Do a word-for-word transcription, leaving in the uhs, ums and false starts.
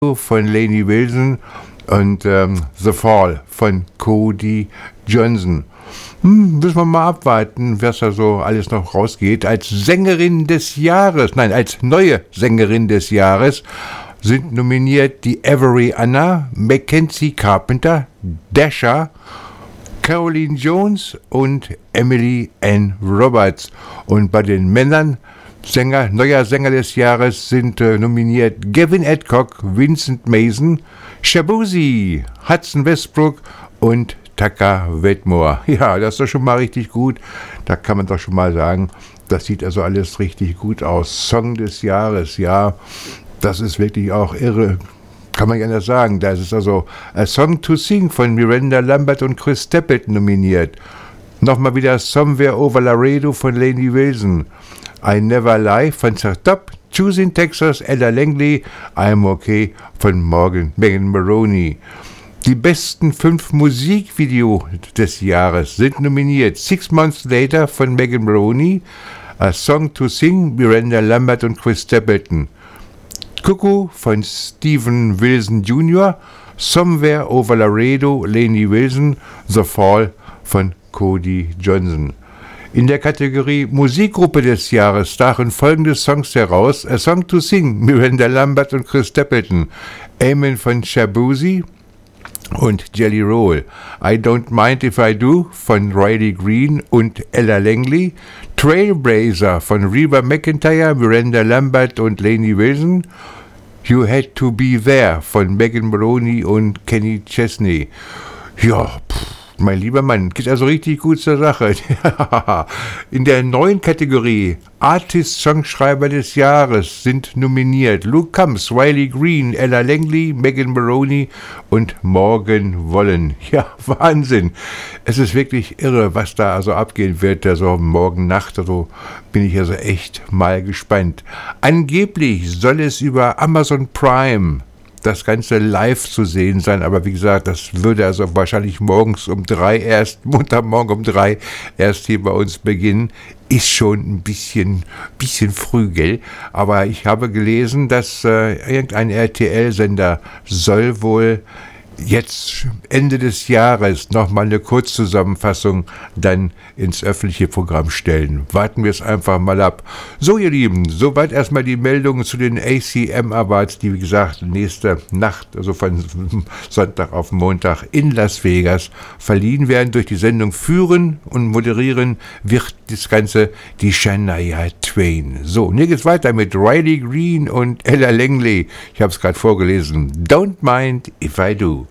von Lainey Wilson und ähm, The Fall von Cody Johnson. Hm, müssen wir mal abwarten, was da so alles noch rausgeht. Als Sängerin des Jahres, nein, als neue Sängerin des Jahres sind nominiert die Avery Anna, Mackenzie Carpenter, Dasha, Caroline Jones und Emily Ann Roberts. Und bei den Männern, Sänger, neuer Sänger des Jahres, sind äh, nominiert Gavin Adcock, Vincent Mason, Shabuzi, Hudson Westbrook und Tucker Wedmore. Ja, das ist doch schon mal richtig gut. Da kann man doch schon mal sagen, das sieht also alles richtig gut aus. Song des Jahres, ja, das ist wirklich auch irre. Kann man ja nicht sagen. Da ist also A Song to Sing von Miranda Lambert und Chris Stapleton nominiert. Nochmal wieder Somewhere Over Laredo von Lainey Wilson. I Never Lie von Top, Choosing Texas, Ella Langley, I'm Okay von Morgan, Megan Maroney. Die besten fünf Musikvideos des Jahres sind nominiert. Six Months Later von Megan Maroney, A Song to Sing, Miranda Lambert und Chris Stapleton. Cuckoo von Steven Wilson Junior, Somewhere Over Laredo, Lainey Wilson, The Fall von Cody Johnson. In der Kategorie Musikgruppe des Jahres stachen folgende Songs heraus: A Song to Sing, Miranda Lambert und Chris Stapleton, Amen von Shabuzi und Jelly Roll, I Don't Mind If I Do von Riley Green und Ella Langley, Trailblazer von Reba McEntire, Miranda Lambert und Lainey Wilson, You Had to Be There von Megan Maroney und Kenny Chesney. Ja, pff. Mein lieber Mann, geht also richtig gut zur Sache. In der neuen Kategorie Artist-Songschreiber des Jahres sind nominiert Luke Combs, Riley Green, Ella Langley, Megan Maroney und Morgan Wallen. Ja, Wahnsinn. Es ist wirklich irre, was da also abgehen wird, also morgen Nacht. Also bin ich also echt mal gespannt. Angeblich soll es über Amazon Prime das Ganze live zu sehen sein, aber wie gesagt, das würde also wahrscheinlich morgens um drei erst, Montagmorgen um drei erst hier bei uns beginnen. Ist schon ein bisschen, bisschen früh, gell? Aber ich habe gelesen, dass äh, irgendein R T L-Sender soll wohl jetzt Ende des Jahres nochmal eine Kurzzusammenfassung dann ins öffentliche Programm stellen. Warten wir es einfach mal ab. So, ihr Lieben, soweit erstmal die Meldungen zu den A C M Awards, die wie gesagt nächste Nacht, also von Sonntag auf Montag in Las Vegas verliehen werden. Durch die Sendung führen und moderieren wird das Ganze die Shania Twain. So, und hier geht's weiter mit Riley Green und Ella Langley. Ich habe es gerade vorgelesen. Don't Mind If I Do.